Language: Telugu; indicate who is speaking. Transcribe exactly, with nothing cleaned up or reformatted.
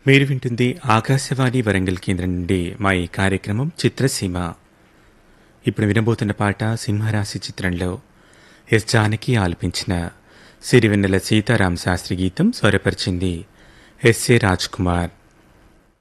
Speaker 1: మీరు వింటుంది ఆకాశవాణి వరంగల్ కేంద్రం నుండి మా ఈ కార్యక్రమం చిత్రసీమ. ఇప్పుడు వినబోతున్న పాట సింహరాశి చిత్రంలో ఎస్ జానకి ఆలపించిన సిరివెన్నెల సీతారామ శాస్త్రి గీతం స్వరపరిచింది ఎస్ఏ రాజ్ కుమార్.